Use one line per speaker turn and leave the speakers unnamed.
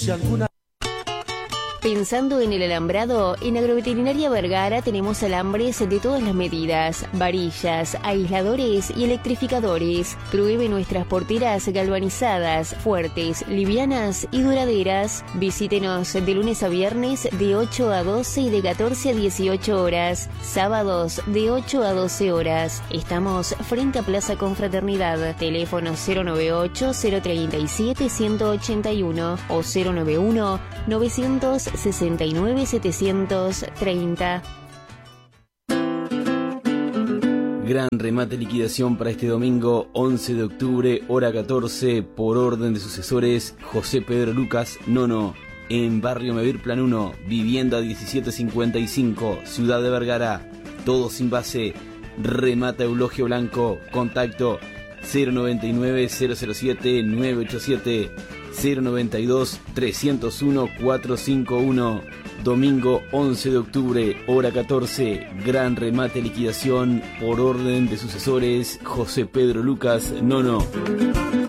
Pensando en el alambrado, en Agroveterinaria Vergara tenemos alambres de todas las medidas, varillas, aisladores y electrificadores. Pruebe nuestras porteras galvanizadas, fuertes, livianas y duraderas. Visítenos de lunes a viernes de 8 a 12 y de 14 a 18 horas. Sábados de 8 a 12 horas. Estamos frente a Plaza Confraternidad. Teléfono 098-037-181 o 091-969-730.
Gran remate liquidación para este domingo 11 de octubre, hora 14, por orden de sucesores José Pedro Lucas Nono, en Barrio Mevir Plan 1, vivienda 1755, Ciudad de Vergara, todo sin base, remata Eulogio Blanco, contacto 099-007-987, 092-301-451, domingo 11 de octubre, hora 14, gran remate liquidación por orden de sucesores José Pedro Lucas Nono.